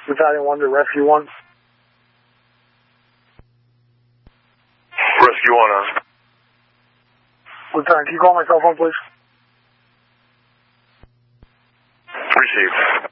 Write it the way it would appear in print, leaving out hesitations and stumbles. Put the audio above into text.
Battalion 1 to Rescue 1. Rescue 1 on. Lieutenant, can you call my cell phone, please? Received.